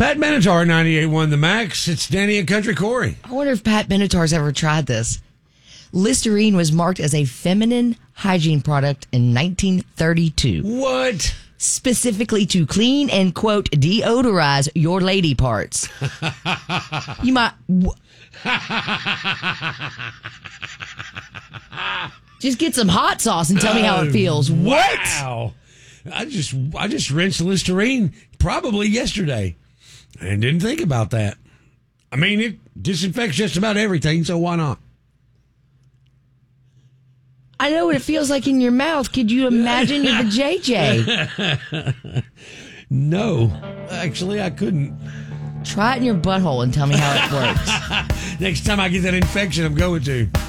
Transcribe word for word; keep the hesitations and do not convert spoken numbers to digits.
Pat Benatar, ninety-eight point one The Max. It's Danny and Country Corey. I wonder if Pat Benatar's ever tried this. Listerine was marked as a feminine hygiene product in nineteen thirty-two. What? Specifically to clean and, quote, deodorize your lady parts. You might... W- Just get some hot sauce and tell me how it feels. Uh, What? Wow. I just I just rinsed Listerine probably yesterday and didn't think about that. I mean, it disinfects just about everything, so why not? I know what it feels like in your mouth. Could you imagine you're the J J? No. Actually, I couldn't. Try it in your butthole and tell me how it works. Next time I get that infection, I'm going to.